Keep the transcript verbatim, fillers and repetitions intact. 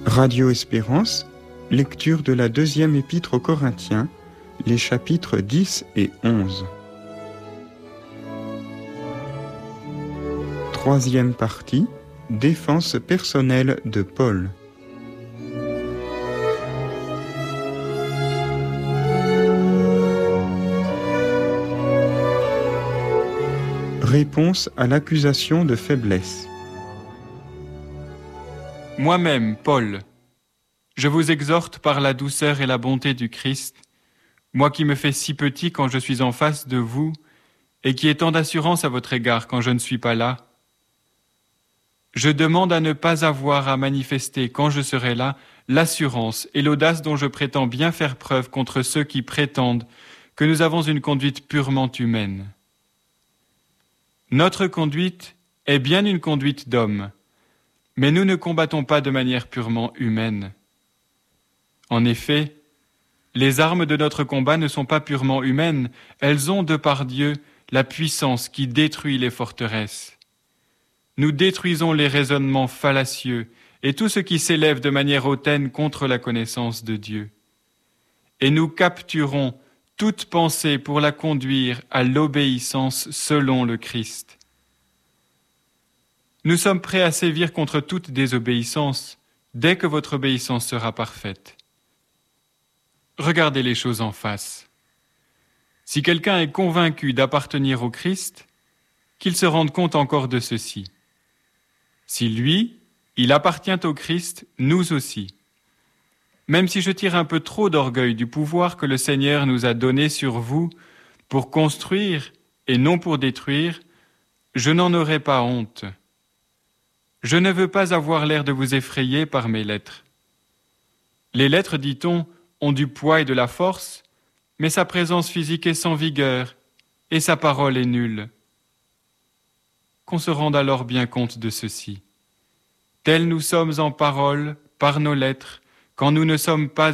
Radio Espérance, lecture de la deuxième épître aux Corinthiens, les chapitres dix et onze. Troisième partie, défense personnelle de Paul. Réponse à l'accusation de faiblesse. Moi-même, Paul, je vous exhorte par la douceur et la bonté du Christ, moi qui me fais si petit quand je suis en face de vous et qui ai tant d'assurance à votre égard quand je ne suis pas là. Je demande à ne pas avoir à manifester quand je serai là l'assurance et l'audace dont je prétends bien faire preuve contre ceux qui prétendent que nous avons une conduite purement humaine. Notre conduite est bien une conduite d'homme, mais nous ne combattons pas de manière purement humaine. En effet, les armes de notre combat ne sont pas purement humaines, elles ont de par Dieu la puissance qui détruit les forteresses. Nous détruisons les raisonnements fallacieux et tout ce qui s'élève de manière hautaine contre la connaissance de Dieu. Et nous capturons toute pensée pour la conduire à l'obéissance selon le Christ. Nous sommes prêts à sévir contre toute désobéissance dès que votre obéissance sera parfaite. Regardez les choses en face. Si quelqu'un est convaincu d'appartenir au Christ, qu'il se rende compte encore de ceci. Si lui, il appartient au Christ, nous aussi. Même si je tire un peu trop d'orgueil du pouvoir que le Seigneur nous a donné sur vous pour construire et non pour détruire, je n'en aurai pas honte. Je ne veux pas avoir l'air de vous effrayer par mes lettres. Les lettres, dit-on, ont du poids et de la force, mais sa présence physique est sans vigueur et sa parole est nulle. Qu'on se rende alors bien compte de ceci. Tels nous sommes en parole, par nos lettres, quand nous ne sommes pas